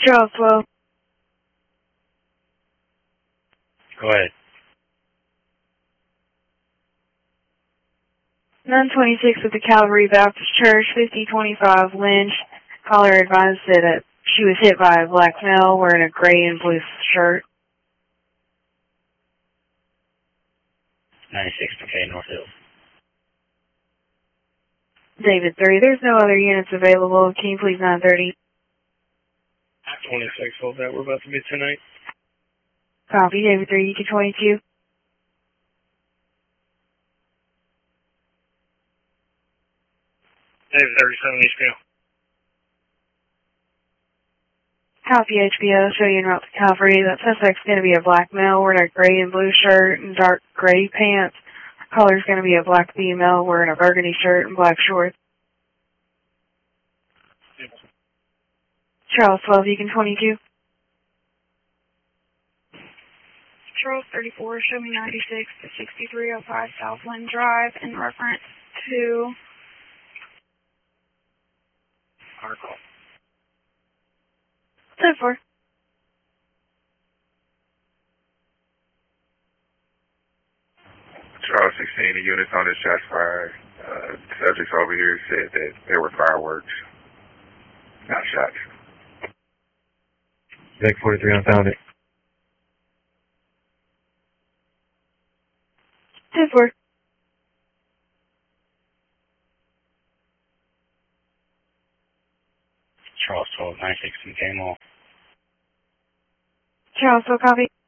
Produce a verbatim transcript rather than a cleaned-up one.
Charles twelve. Go ahead. nine twenty-six at the Calvary Baptist Church, fifty twenty-five Lynch. Caller advised that uh, she was hit by a black male wearing a gray and blue shirt. ninety-six McKay, North Hills. David three, there's no other units available. Can you please nine thirty? twenty-six, hold that. We're about to meet tonight. Copy, David three, U T twenty-two. David thirty-seven, H P O. Copy, H B O, show you en route to Calvary. That suspect's going to be a black male wearing a gray and blue shirt and dark gray pants. Caller's going to be a black female wearing a burgundy shirt and black shorts. Charles twelve, Beacon twenty-two. Charles thirty-four, show me ninety-six to sixty-three oh five Southland Drive in reference to Our call. ten four. Charles sixteen, the units on this shots fired. Uh, subjects over here said that there were fireworks, not shots. Deck forty-three, unfounded. ten four. Charles twelve, ninety-six McKay Mall. Charles twelve, copy.